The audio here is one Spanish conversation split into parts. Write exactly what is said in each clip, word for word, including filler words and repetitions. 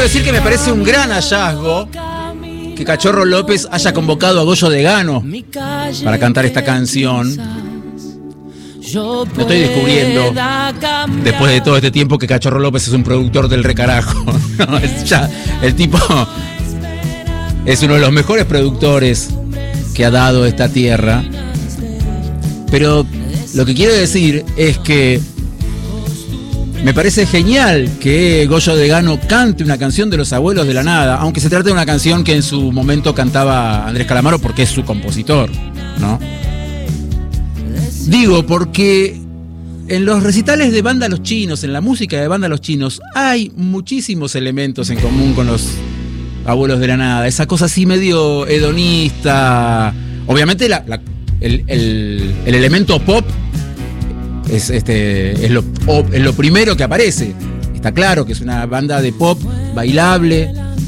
decir que me parece un gran hallazgo que Cachorro López haya convocado a Goyo de Gano para cantar esta canción. No estoy descubriendo, después de todo este tiempo, que Cachorro López es un productor del recarajo. No, es ya, el tipo es uno de los mejores productores que ha dado esta tierra. Pero lo que quiero decir es que me parece genial que Goyo de Gano cante una canción de Los Abuelos de la Nada, aunque se trate de una canción que en su momento cantaba Andrés Calamaro porque es su compositor, ¿no? Digo, porque en los recitales de Banda Los Chinos, en la música de Banda Los Chinos, hay muchísimos elementos en común con Los Abuelos de la Nada. Esa cosa así medio hedonista. Obviamente la, la, el, el, el elemento pop Es, este, es, lo, es lo primero que aparece. Está claro que es una banda de pop bailable,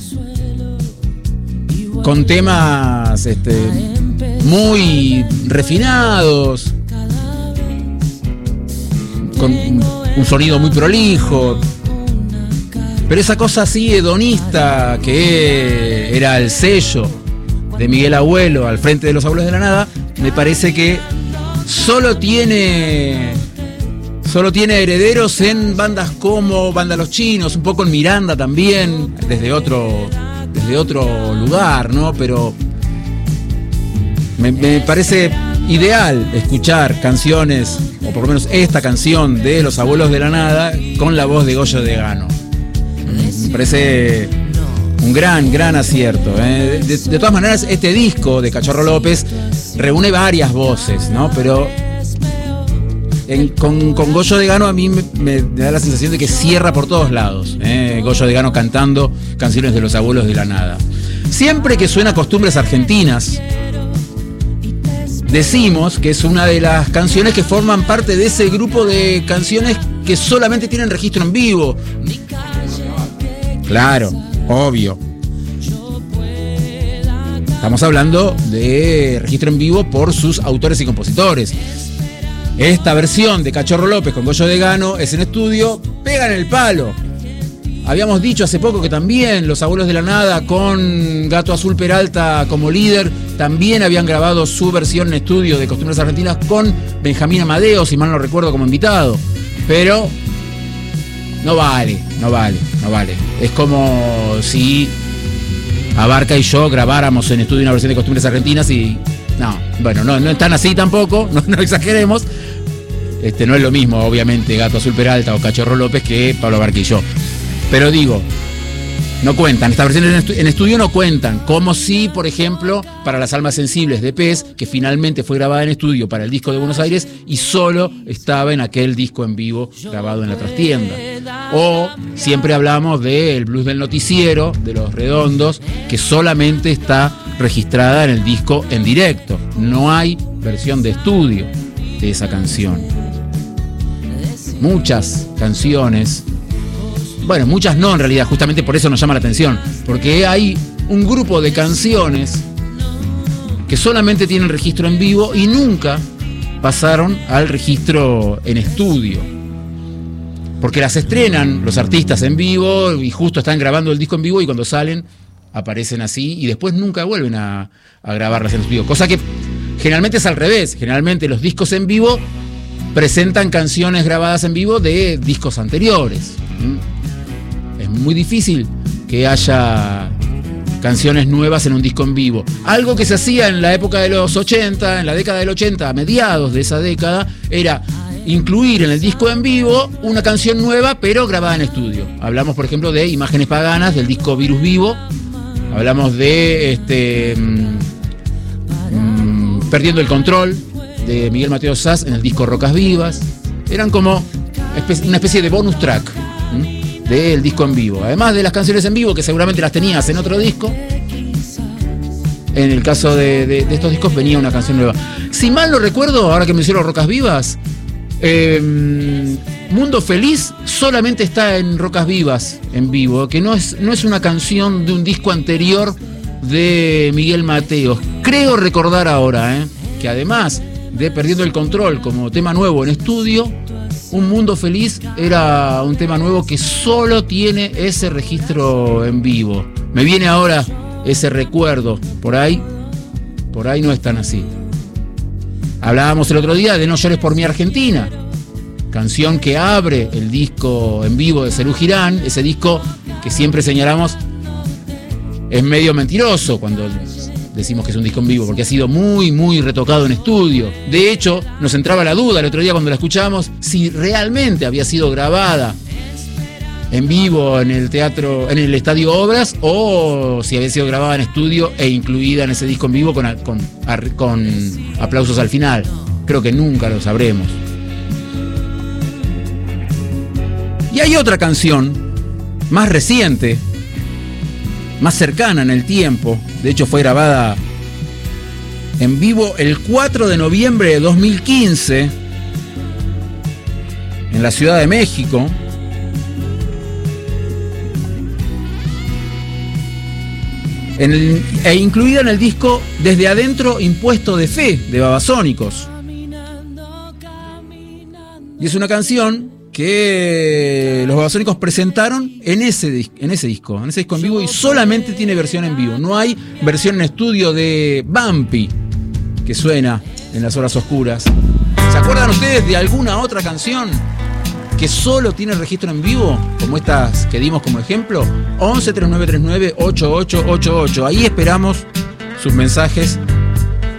con temas este, muy refinados, con un sonido muy prolijo. Pero esa cosa así hedonista que era el sello de Miguel Abuelo al frente de Los Abuelos de la Nada, me parece que solo tiene solo tiene herederos en bandas como Banda Los Chinos, un poco en Miranda también, desde otro desde otro lugar, ¿no? Pero me, me parece ideal escuchar canciones, o por lo menos esta canción de Los Abuelos de la Nada, con la voz de Goyo de Gano. Me parece un gran, gran acierto, ¿eh? De, de todas maneras, este disco de Cachorro López reúne varias voces, ¿no? Pero en, con, con Goyo de Gano a mí me, me da la sensación de que cierra por todos lados, ¿eh? Goyo de Gano cantando canciones de Los Abuelos de la Nada. Siempre que suena Costumbres Argentinas, decimos que es una de las canciones que forman parte de ese grupo de canciones que solamente tienen registro en vivo. Claro, obvio. Estamos hablando de registro en vivo por sus autores y compositores. Esta versión de Cachorro López con Goyo de Gano es en estudio, pegan el palo. Habíamos dicho hace poco que también Los Abuelos de la Nada, con Gato Azul Peralta como líder, también habían grabado su versión en estudio de Costumbres Argentinas con Benjamín Amadeo, si mal no recuerdo, como invitado. Pero no vale, no vale, no vale. Es como si Abarca y yo grabáramos en estudio una versión de Costumbres Argentinas y... No, bueno, no, no es tan así tampoco, no, no exageremos. Este, no es lo mismo, obviamente, Gato Azul Peralta o Cachorro López que Pablo Abarca y yo. Pero digo, no cuentan, estas versiones en, estu- en estudio no cuentan, como si, por ejemplo, para Las Almas Sensibles de Pez, que finalmente fue grabada en estudio para el disco de Buenos Aires y solo estaba en aquel disco en vivo grabado en la trastienda. O siempre hablamos del Blues del Noticiero, de Los Redondos, que solamente está registrada en el disco en directo. No hay versión de estudio de esa canción. Muchas canciones... Bueno, muchas no en realidad, justamente por eso nos llama la atención, porque hay un grupo de canciones que solamente tienen registro en vivo y nunca pasaron al registro en estudio. Porque las estrenan los artistas en vivo y justo están grabando el disco en vivo y cuando salen aparecen así y después nunca vuelven a, a grabarlas en estudio. Cosa que generalmente es al revés, generalmente los discos en vivo presentan canciones grabadas en vivo de discos anteriores. ¿Mm? Es muy difícil que haya canciones nuevas en un disco en vivo. Algo que se hacía en la época de los ochenta, en la década del ochenta, a mediados de esa década, era incluir en el disco en vivo una canción nueva, pero grabada en estudio. Hablamos, por ejemplo, de Imágenes Paganas, del disco Virus Vivo. Hablamos de este mmm, Perdiendo el Control, de Miguel Mateo Sass, en el disco Rocas Vivas. Eran como una especie de bonus track del disco en vivo. Además de las canciones en vivo, que seguramente las tenías en otro disco, en el caso de, de, de estos discos venía una canción nueva. Si mal no recuerdo, ahora que menciono Rocas Vivas, eh, Mundo Feliz solamente está en Rocas Vivas en vivo, que no es, no es una canción de un disco anterior de Miguel Mateos. Creo recordar ahora, eh, que además de Perdiendo el Control como tema nuevo en estudio, Un Mundo Feliz era un tema nuevo que solo tiene ese registro en vivo. Me viene ahora ese recuerdo. Por ahí, por ahí no es tan así. Hablábamos el otro día de No llores por mi Argentina, canción que abre el disco en vivo de Serú Girán, ese disco que siempre señalamos es medio mentiroso cuando decimos que es un disco en vivo, porque ha sido muy, muy retocado en estudio. De hecho, nos entraba la duda el otro día cuando la escuchábamos si realmente había sido grabada en vivo en el teatro, en el Estadio Obras, o si había sido grabada en estudio e incluida en ese disco en vivo con, con, con aplausos al final. Creo que nunca lo sabremos. Y hay otra canción más reciente, más cercana en el tiempo. De hecho fue grabada en vivo el cuatro de noviembre de dos mil quince en la Ciudad de México. En el, e incluida en el disco Desde Adentro, Impuesto de Fe, de Babasónicos. Y es una canción que los Babasónicos presentaron en ese, en ese disco, en ese disco en vivo, y solamente tiene versión en vivo. No hay versión en estudio de Bumpy, que suena en las horas oscuras. ¿Se acuerdan ustedes de alguna otra canción que solo tiene registro en vivo, como estas que dimos como ejemplo? once, treinta y nueve treinta y nueve, ochenta y ocho ochenta y ocho. Ahí esperamos sus mensajes